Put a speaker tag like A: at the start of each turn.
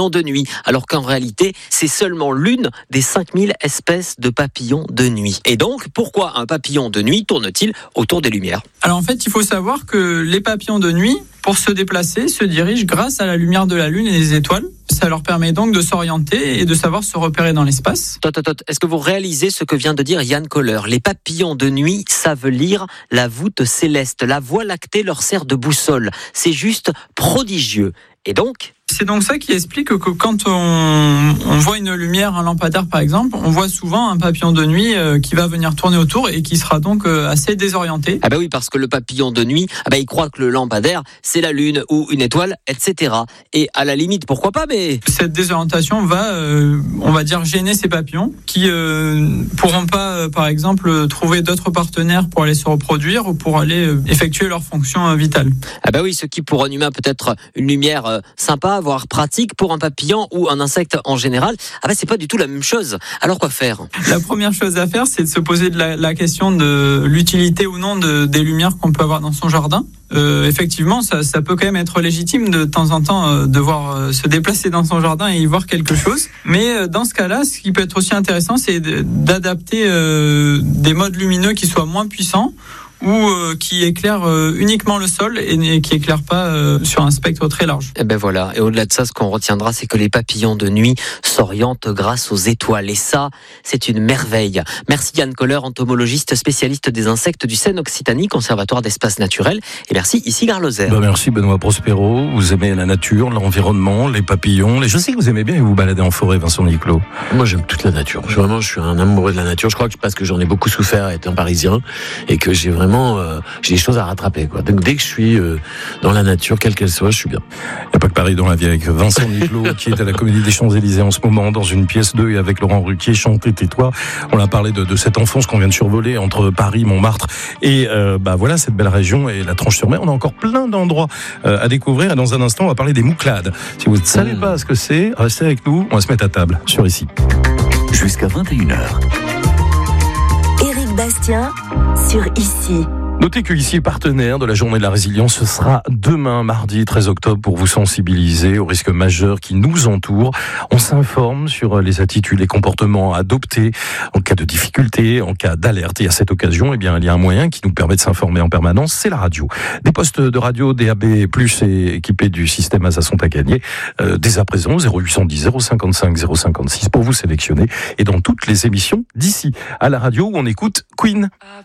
A: papillons de nuit, alors qu'en réalité, c'est seulement l'une des 5000 espèces de papillons de nuit. Et donc, pourquoi un papillon de nuit tourne-t-il autour des lumières ?
B: Alors en fait, il faut savoir que les papillons de nuit, pour se déplacer, se dirigent grâce à la lumière de la Lune et des étoiles. Ça leur permet donc de s'orienter et de savoir se repérer dans l'espace.
A: Est-ce que vous réalisez ce que vient de dire Yann Kohler ? Les papillons de nuit savent lire la voûte céleste. La Voie lactée leur sert de boussole. C'est juste prodigieux. Et donc ?
B: C'est donc ça qui explique que quand on voit une lumière, un lampadaire par exemple, on voit souvent un papillon de nuit qui va venir tourner autour et qui sera donc assez désorienté.
A: Ah bah oui, parce que le papillon de nuit, il croit que le lampadaire, c'est la lune ou une étoile, etc. Et à la limite, pourquoi pas, mais...
B: Cette désorientation va, on va dire, gêner ces papillons qui pourront pas, par exemple, trouver d'autres partenaires pour aller se reproduire ou pour aller effectuer leurs fonctions vitales.
A: Ah bah oui, ce qui pour un humain peut être une lumière sympa, voire pratique, pour un papillon ou un insecte en général, c'est pas du tout la même chose. Alors quoi faire ?
B: La première chose à faire, c'est de se poser la question de l'utilité ou non des lumières qu'on peut avoir dans son jardin. Effectivement, ça peut quand même être légitime de temps en temps devoir se déplacer dans son jardin et y voir quelque chose. Mais dans ce cas-là, ce qui peut être aussi intéressant, c'est d'adapter des modes lumineux qui soient moins puissants ou qui éclairent uniquement le sol et qui éclairent pas sur un spectre très large.
A: Et ben voilà. Et au-delà de ça, ce qu'on retiendra, c'est que les papillons de nuit s'orientent grâce aux étoiles. Et ça, c'est une merveille. Merci Yann Kohler, entomologiste spécialiste des insectes du Seine-Occitanie, Conservatoire d'espaces naturels. Et merci ici Garloser.
C: Merci Benoît Prospero. Vous aimez la nature, l'environnement, les papillons. Je sais que vous aimez bien vous balader en forêt, Vincent Niclot.
D: Moi, j'aime toute la nature. Je suis un amoureux de la nature. Je crois que parce que j'en ai beaucoup souffert étant parisien et que j'ai des choses à rattraper, quoi. Donc dès que je suis dans la nature, quelle qu'elle soit, je suis bien.
C: Il n'y a pas que Paris dans la vie avec Vincent Niclot qui est à la Comédie des Champs-Élysées en ce moment dans une pièce 2 et avec Laurent Ruquier, Chanter tais-toi. On a parlé de cette enfance qu'on vient de survoler entre Paris, Montmartre et voilà cette belle région et la Tranche-sur-Mer. On a encore plein d'endroits à découvrir et dans un instant on va parler des Mouclades. Si vous ne savez pas ce que c'est, restez avec nous, on va se mettre à table sur ici.
E: Jusqu'à 21h. Éric Bastien sur ici.
C: Notez que ici, partenaire de la Journée de la Résilience, ce sera demain, mardi 13 octobre, pour vous sensibiliser aux risques majeurs qui nous entourent. On s'informe sur les attitudes, les comportements à adopter en cas de difficulté, en cas d'alerte. Et à cette occasion, il y a un moyen qui nous permet de s'informer en permanence, c'est la radio. Des postes de radio DAB+ et équipés du système ASA sont à gagner. Dès à présent, 0810 055 056 pour vous sélectionner. Et dans toutes les émissions d'ici à la radio où on écoute Queen.